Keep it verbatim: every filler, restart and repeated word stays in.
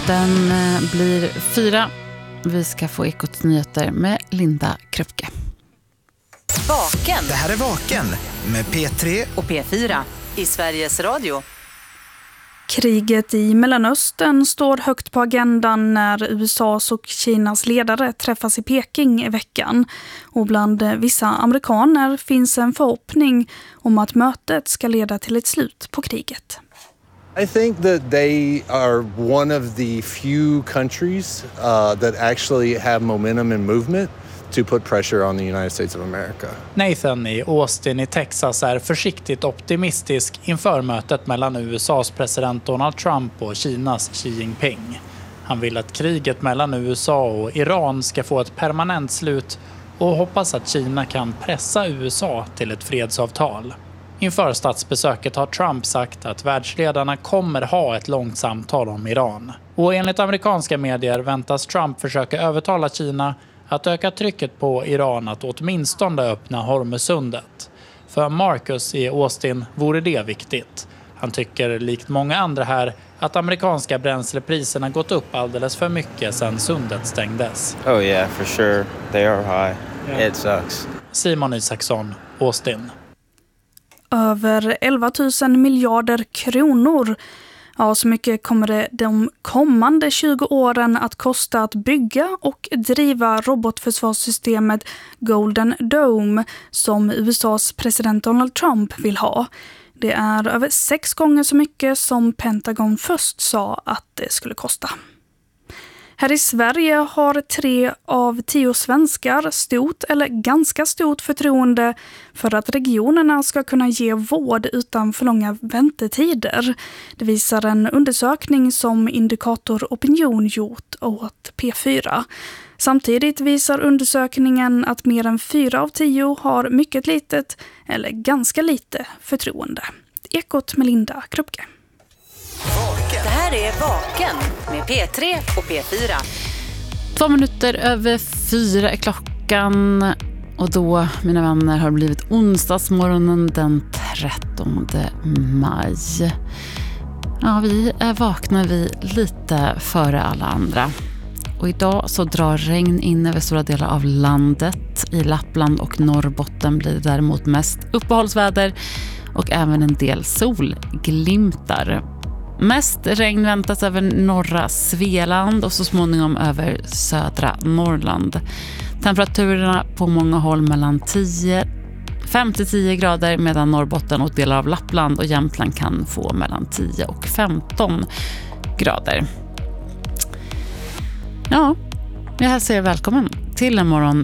Den eh, blir fyra. Vi ska få Ekots nyheter med Linda Krupke. Vaken. Det här är Vaken med P tre och P fyra i Sveriges Radio. Kriget i Mellanöstern står högt på agendan när U S A:s och Kinas ledare träffas i Peking i veckan. Och bland vissa amerikaner finns en förhoppning om att mötet ska leda till ett slut på kriget. I think that they are one of the few countries uh, that actually have momentum and movement to put pressure on the United States of America. Nathan i Austin i Texas är försiktigt optimistisk inför mötet mellan U S A:s president Donald Trump och Kinas Xi Jinping. Han vill att kriget mellan U S A och Iran ska få ett permanent slut och hoppas att Kina kan pressa U S A till ett fredsavtal. Inför statsbesöket har Trump sagt att världsledarna kommer ha ett långt samtal om Iran. Och enligt amerikanska medier väntas Trump försöka övertala Kina att öka trycket på Iran att åtminstone öppna Hormuzsundet. För Marcus i Austin vore det viktigt. Han tycker likt många andra här att amerikanska bränslepriserna gått upp alldeles för mycket sedan sundet stängdes. Oh yeah, for sure. They are high. Yeah. It sucks. Simon Isaksson, Austin. Över elva tusen miljarder kronor. Ja, så mycket kommer det de kommande tjugo åren att kosta att bygga och driva robotförsvarssystemet Golden Dome som U S A:s president Donald Trump vill ha. Det är över sex gånger så mycket som Pentagon först sa att det skulle kosta. Här i Sverige har tre av tio svenskar stort eller ganska stort förtroende för att regionerna ska kunna ge vård utan för långa väntetider. Det visar en undersökning som Indikator Opinion gjort åt P fyra. Samtidigt visar undersökningen att mer än fyra av tio har mycket litet eller ganska lite förtroende. Ekot med Linda Krupke. Det här är Vaken med P tre och P fyra. Två minuter över fyra är klockan. Och då, mina vänner, har det blivit onsdagsmorgonen den trettonde maj. Ja, vi är vakna vi lite före alla andra. Och idag så drar regn in över stora delar av landet. I Lappland och Norrbotten blir det däremot mest uppehållsväder och även en del solglimtar. Mest regn väntas över norra Svealand och så småningom över södra Norrland. Temperaturerna på många håll mellan fem till tio grader medan Norrbotten och delar av Lappland och Jämtland kan få mellan tio och femton grader. Ja, jag hälsar er välkommen till en morgon